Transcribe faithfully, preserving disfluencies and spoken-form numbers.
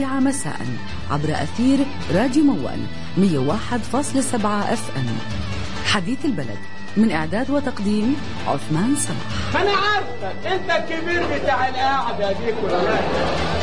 مساء عبر أثير راديو موال مئة وواحد فاصلة سبعة اف ام. حديث البلد من إعداد وتقديم عثمان صلاح. أنا عارفك أنت الكبير بتاع القعدة دي كلها.